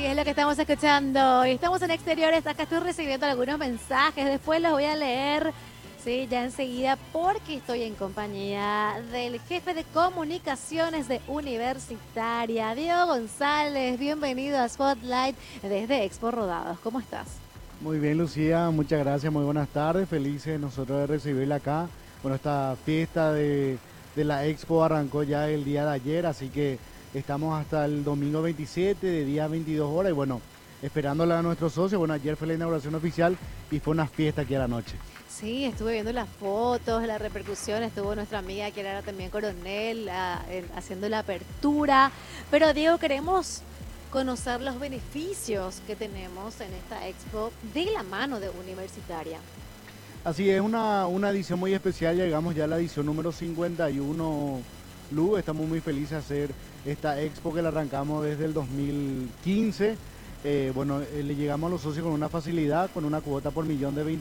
es lo que estamos escuchando. Y estamos en exteriores, acá estoy recibiendo algunos mensajes, después los voy a leer, sí, ya enseguida, porque estoy en compañía del jefe de comunicaciones de Universitaria, Diego González. Bienvenido a Spotlight desde Expo Rodados. ¿Cómo estás? Muy bien, Lucía, muchas gracias, muy buenas tardes, felices nosotros de recibirla acá. Bueno, esta fiesta de la Expo arrancó ya el día de ayer, así que estamos hasta el domingo 27 de día 22 horas y bueno, esperándola a nuestros socios. Bueno, ayer fue la inauguración oficial y fue una fiesta aquí a la noche. Sí, estuve viendo las fotos, la repercusión, estuvo nuestra amiga que era también coronel haciendo la apertura, pero Diego, queremos conocer los beneficios que tenemos en esta expo de la mano de Universitaria. Así es, una edición muy especial, ya llegamos ya a la edición número 51, Lu, estamos muy felices de hacer esta expo que la arrancamos desde el 2015. Le llegamos a los socios con una facilidad, con una cuota por millón de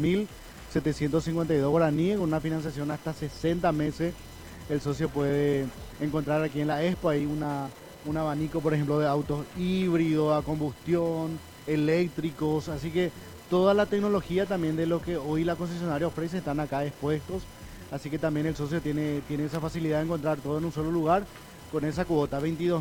22.752 guaraníes, con una financiación hasta 60 meses. El socio puede encontrar aquí en la expo, hay un abanico, por ejemplo, de autos híbridos, a combustión, eléctricos, así que toda la tecnología también de lo que hoy la concesionaria ofrece están acá expuestos, así que también el socio tiene esa facilidad de encontrar todo en un solo lugar, con esa cuota,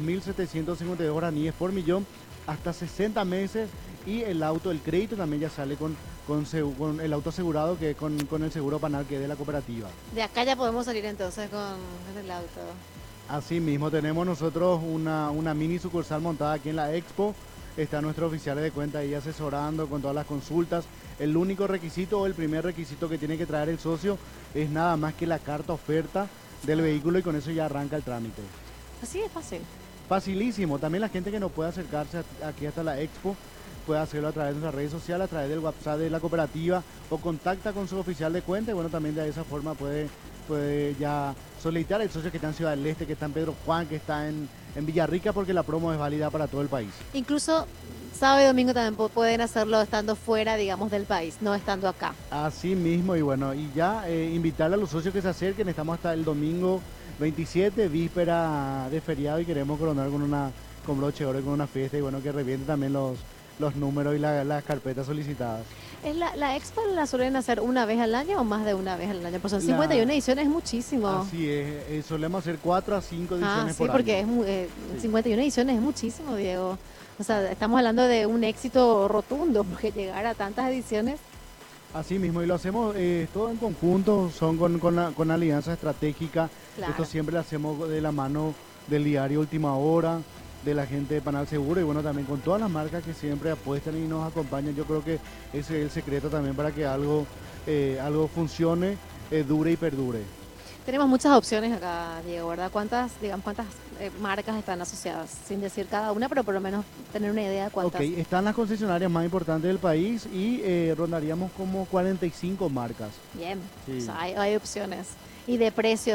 22.752 guaraníes por millón, hasta 60 meses, y el crédito también ya sale con el auto asegurado, que es con el seguro panal que es de la cooperativa. De acá ya podemos salir entonces con el auto. Así mismo, tenemos nosotros una mini sucursal montada aquí en la Expo. Está nuestro oficial de cuenta ahí asesorando con todas las consultas. El único requisito o el primer requisito que tiene que traer el socio es nada más que la carta oferta del vehículo, y con eso ya arranca el trámite. Así de fácil. Facilísimo. También la gente que no puede acercarse aquí hasta la Expo puede hacerlo a través de nuestras redes sociales, a través del WhatsApp de la cooperativa, o contacta con su oficial de cuenta, y bueno, también de esa forma puede ya solicitar el socio que está en Ciudad del Este, que está en Pedro Juan, que está en Villarrica, porque la promo es válida para todo el país. Incluso sábado y domingo también pueden hacerlo estando fuera, digamos, del país, no estando acá. Así mismo, y bueno, y ya invitarle a los socios que se acerquen. Estamos hasta el domingo 27, víspera de feriado, y queremos coronar con broche de oro y con una fiesta, y bueno, que reviente también los números y las carpetas solicitadas. ¿La expo la suelen hacer una vez al año o más de una vez al año? Pues son 51 ediciones, es muchísimo. Así es, solemos hacer 4 a 5 ediciones sí, por porque año. es 51 ediciones es muchísimo, Diego. O sea, estamos hablando de un éxito rotundo, porque llegar a tantas ediciones. Así mismo, y lo hacemos todo en conjunto, son con alianza estratégica. Claro. Esto siempre lo hacemos de la mano del diario Última Hora, de la gente de Panal Seguro, y bueno, también con todas las marcas que siempre apuestan y nos acompañan. Yo creo que ese es el secreto también para que algo funcione, dure y perdure. Tenemos muchas opciones acá, Diego, ¿verdad? ¿Cuántas marcas están asociadas? Sin decir cada una, pero por lo menos tener una idea de cuántas. Ok, están las concesionarias más importantes del país y rondaríamos como 45 marcas. Bien, Sí. o sea, hay opciones. Y de precio.